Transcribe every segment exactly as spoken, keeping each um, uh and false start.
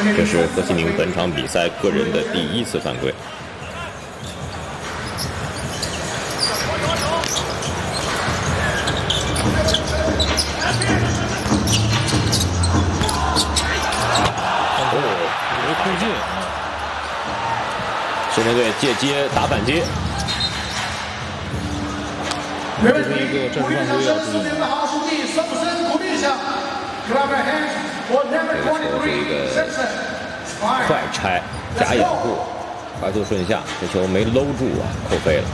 这是何其明本场比赛个人的第一次犯规。 没控进， 深圳队借接打反击。 这是一个战术犯规要注意的。 这个球是一个快拆假掩护，快速顺下，这球没搂住啊，扣飞了。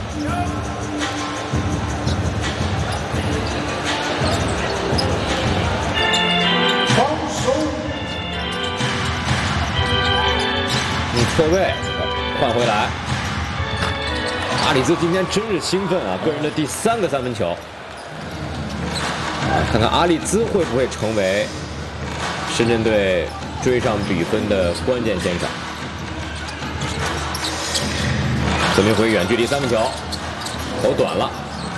你错位，换回来。阿里兹今天真是兴奋啊！个人的第三个三分球。啊，看看阿里兹会不会成为深圳队追上比分的关键先生。孙明辉远距离三分球，投短了。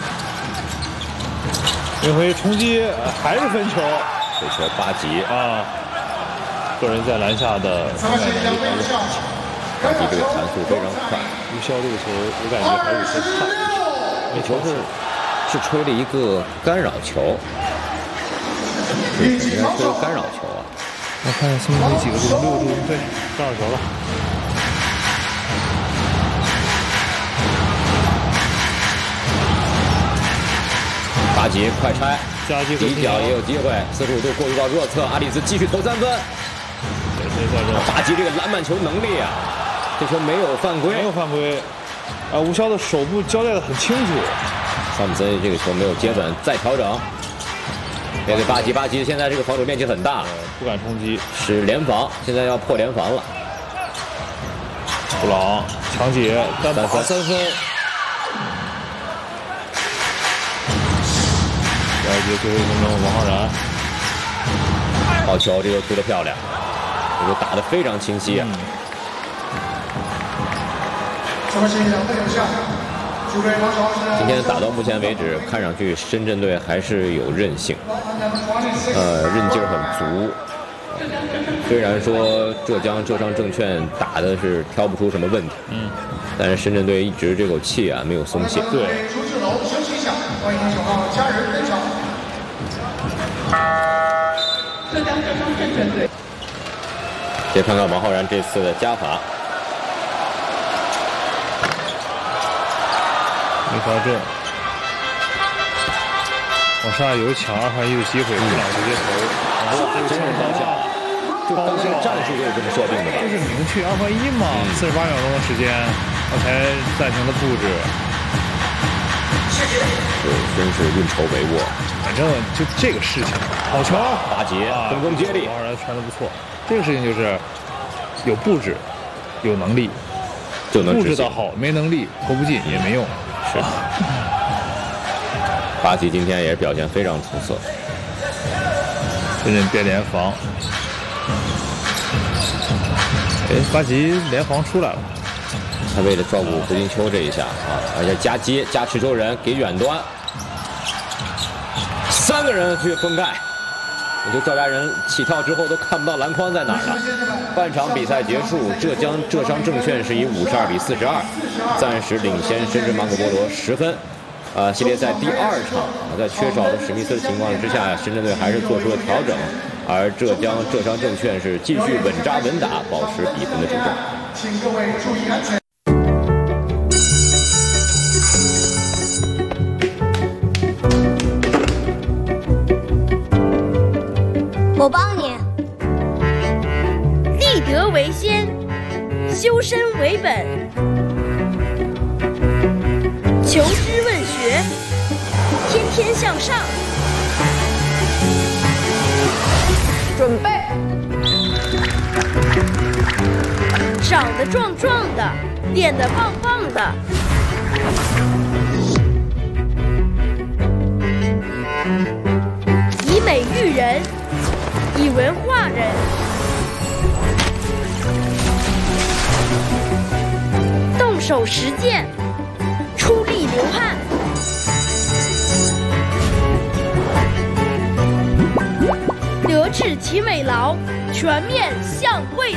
明辉冲击还是分球， 这球八级啊！个人在篮下的传感能力还是很强。 八级这个弹速非常快。 吴骁这个球我感觉还有些差。 这球是是吹了一个干扰球，应该吹个干扰球啊。 我看孙明辉几个助攻，六个助攻，对，干扰球了。 八级快拆，底角也有机会，四十五度过预告弱侧，阿里兹继续投三分。八级这个篮板球能力啊，这球没有犯规， 没有犯规。啊，吴骁的手部交代的很清楚。 萨姆森这个球没有接稳，再调整。面对八级，八级现在这个防守面积很大， 呃、不敢冲击， 是联防，现在要破联防了。 布朗抢解，单打三分。第二节最后一分钟，王浩然， 好球，这个突得漂亮，这个打得非常清晰啊。嗯今天打到目前为止，看上去深圳队还是有韧性，呃，韧劲儿很足。虽然说浙江浙商证券打的是挑不出什么问题，嗯，但是深圳队一直这口气啊没有松懈。 对。 浙江浙商证券队。 先看看王浩然这次的加罚。 没罚正，往上有抢二换一的机会，布朗直接投， 哇，真是高效！就当时战术就是这么设定的吧？ 就是明确二换一嘛，四十八秒钟的时间，刚才暂停的布置， 对，真是运筹帷幄。 反正就这个事情，好球， 八节分工接力， 王浩然传的不错。这个事情就是有布置，有能力， 就能布置的好，没能力投不进也没用。 是，八级今天也表现非常出色。 深圳变联防，哎，八级联防出来了。 他为了照顾胡金秋这一下啊，而且夹接加池州人给远端，三个人去封盖。我觉得赵家人起跳之后都看不到篮筐在哪儿了。半场比赛结束，浙江浙商证券是以五十二比四十二暂时领先深圳马可波罗十分。呃，系列赛第二场啊，在缺少了史密斯的情况之下，深圳队还是做出了调整，而浙江浙商证券是继续稳扎稳打，保持比分的主动。请各位注意安全。 我帮你。 立德为先，修身为本。求知问学，天天向上。 准备。 长得壮壮的，练得棒棒的。以美育人，以文化人。动手实践，出力流汗。德智体美劳，全面向未来。